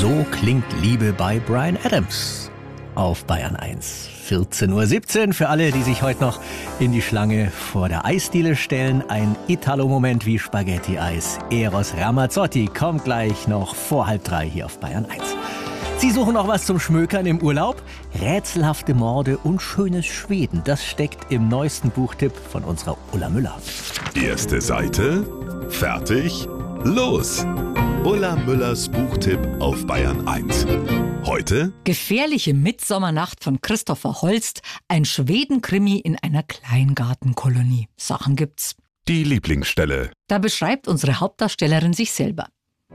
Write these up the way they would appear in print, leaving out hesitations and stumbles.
So klingt Liebe bei Bryan Adams auf Bayern 1. 14:17 Uhr für alle, die sich heute noch in die Schlange vor der Eisdiele stellen. Ein Italo-Moment wie Spaghetti-Eis. Eros Ramazzotti kommt gleich noch vor 2:30 hier auf Bayern 1. Sie suchen noch was zum Schmökern im Urlaub? Rätselhafte Morde und schönes Schweden. Das steckt im neuesten Buchtipp von unserer Ulla Müller. Erste Seite, fertig, los! Ulla Müllers Buchtipp auf Bayern 1. Heute Gefährliche Mitsommernacht von Christopher Holst, ein Schweden-Krimi in einer Kleingartenkolonie. Sachen gibt's. die Lieblingsstelle. Da beschreibt unsere Hauptdarstellerin sich selber.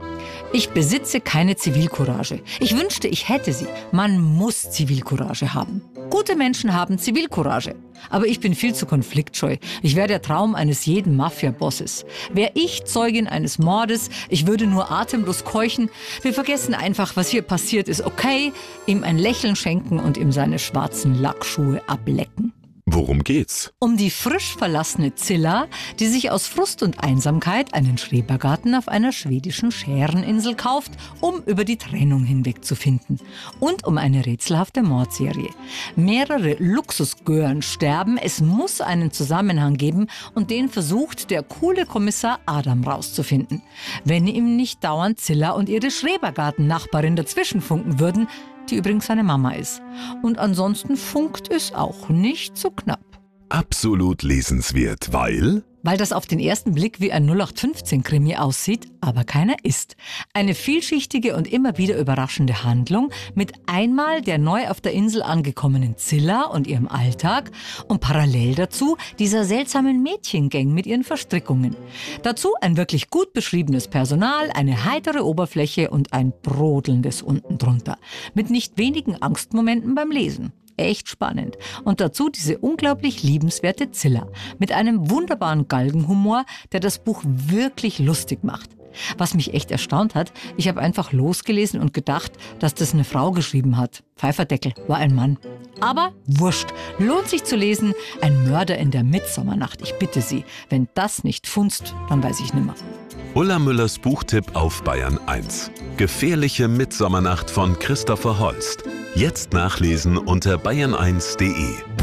Ich besitze keine Zivilcourage. Ich wünschte, ich hätte sie. Man muss Zivilcourage haben. Gute Menschen haben Zivilcourage. Aber ich bin viel zu konfliktscheu. Ich wäre der Traum eines jeden Mafia-Bosses. Wäre ich Zeugin eines Mordes, ich würde nur atemlos keuchen. Wir vergessen einfach, was hier passiert ist, okay? Ihm ein Lächeln schenken und ihm seine schwarzen Lackschuhe ablecken. Worum geht's? Um die frisch verlassene Zilla, die sich aus Frust und Einsamkeit einen Schrebergarten auf einer schwedischen Schäreninsel kauft, um über die Trennung hinwegzufinden. Und um eine rätselhafte Mordserie. Mehrere Luxusgören sterben, es muss einen Zusammenhang geben und den versucht der coole Kommissar Adam rauszufinden. Wenn ihm nicht dauernd Zilla und ihre Schrebergarten-Nachbarin dazwischen funken würden, die übrigens seine Mama ist. Und ansonsten funkt es auch nicht so knapp. Absolut lesenswert, weil Weil das auf den ersten Blick wie ein 0815-Krimi aussieht, aber keiner ist. Eine vielschichtige und immer wieder überraschende Handlung mit einmal der neu auf der Insel angekommenen Zilla und ihrem Alltag und parallel dazu dieser seltsamen Mädchengang mit ihren Verstrickungen. Dazu ein wirklich gut beschriebenes Personal, eine heitere Oberfläche und ein brodelndes unten drunter. Mit nicht wenigen Angstmomenten beim Lesen. Echt spannend. Und dazu diese unglaublich liebenswerte Zilla mit einem wunderbaren Galgenhumor, der das Buch wirklich lustig macht. Was mich echt erstaunt hat, ich habe einfach losgelesen und gedacht, dass das eine Frau geschrieben hat. Pfeiferdeckel, war ein Mann. Aber wurscht, lohnt sich zu lesen. Ein Mörder in der Mitsommernacht, ich bitte Sie. Wenn das nicht funzt, dann weiß ich nimmer. Ulla Müllers Buchtipp auf Bayern 1. Gefährliche Mitsommernacht von Christopher Holst. Jetzt nachlesen unter bayern1.de.